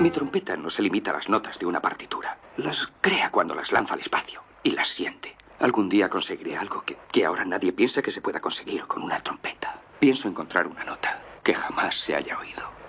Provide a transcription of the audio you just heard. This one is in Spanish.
Mi trompeta no se limita a las notas de una partitura. Las crea cuando las lanza al espacio y las siente. Algún día conseguiré algo que ahora nadie piensa que se pueda conseguir con una trompeta. Pienso encontrar una nota que jamás se haya oído.